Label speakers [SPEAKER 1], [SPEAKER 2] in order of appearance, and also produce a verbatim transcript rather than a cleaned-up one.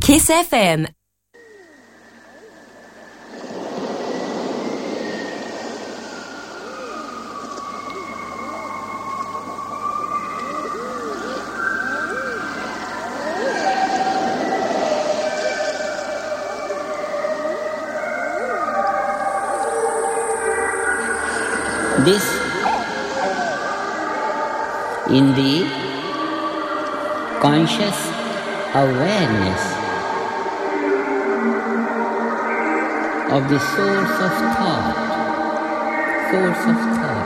[SPEAKER 1] Kiss F M.
[SPEAKER 2] This, in the conscious awareness of the source of thought, source of thought.